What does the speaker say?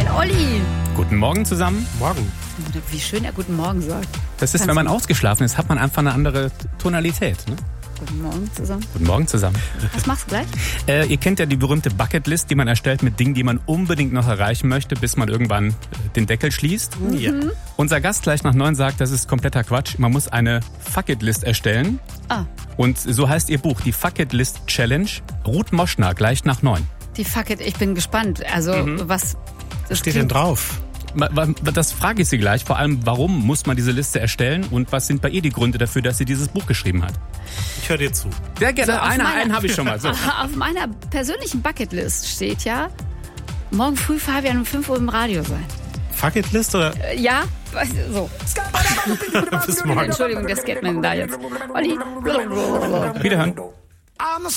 Olli. Guten Morgen zusammen. Morgen. Wie schön er guten Morgen sagt. Das ist, wenn man ausgeschlafen ist, hat man einfach eine andere Tonalität. Ne? Guten Morgen zusammen. Guten Morgen zusammen. Was machst du gleich? Ihr kennt ja die berühmte Bucketlist, die man erstellt mit Dingen, die man unbedingt noch erreichen möchte, bis man irgendwann den Deckel schließt. Ja. Unser Gast gleich nach 9 sagt, das ist kompletter Quatsch. Man muss eine Fuck-It-List erstellen. Ah, Und so heißt ihr Buch, die Fuck-It-List Challenge. Ruth Moschner, gleich nach 9. die Fuck it, ich bin gespannt. Also, was Was steht denn drauf? Das frage ich Sie gleich. Vor allem, warum muss man diese Liste erstellen und was sind bei ihr die Gründe dafür, dass sie dieses Buch geschrieben hat? Ich höre dir zu. Sehr gerne. So, auf einen habe ich schon mal. So. Auf meiner persönlichen Bucketlist steht ja, morgen früh Fabian um 5 Uhr im Radio sein. Fuck-It-List oder? Ja, so. Bis morgen. Entschuldigung, der Scatman da jetzt. Olli. Wiederhören. I'm a